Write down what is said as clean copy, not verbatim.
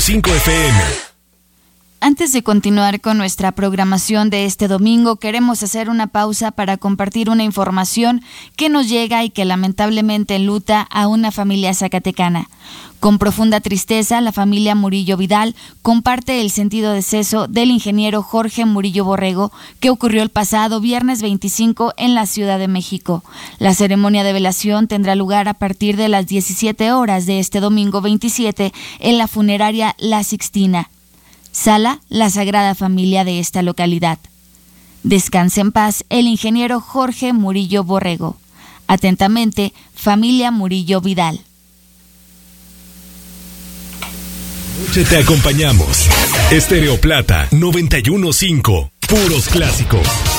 5 FM. Antes de continuar con nuestra programación de este domingo, queremos hacer una pausa para compartir una información que nos llega y que lamentablemente enluta a una familia zacatecana. Con profunda tristeza, la familia Murillo Vidal comparte el sentido deceso del ingeniero Jorge Murillo Borrego, que ocurrió el pasado viernes 25 en la Ciudad de México. La ceremonia de velación tendrá lugar a partir de las 17 horas de este domingo 27 en la funeraria La Sixtina, Sala La Sagrada Familia de esta localidad. Descanse en paz el ingeniero Jorge Murillo Borrego. Atentamente, familia Murillo Vidal. Noche te acompañamos. Estéreo Plata 91.5. Puros clásicos.